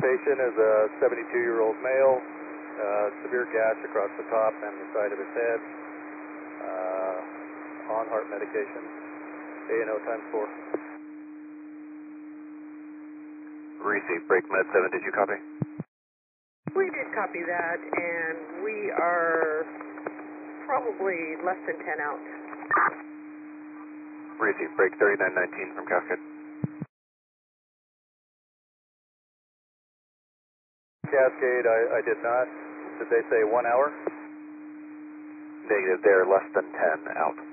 patient is a 72-year-old male, severe gash across the top and the side of his head, on heart medication. A&O times 4. Receive break med 7, did you copy? We did copy that, and we are probably less than 10 out. Receive break 3919 from Cascade. Cascade, I did not. Did they say 1 hour? Negative, they're less than 10 out.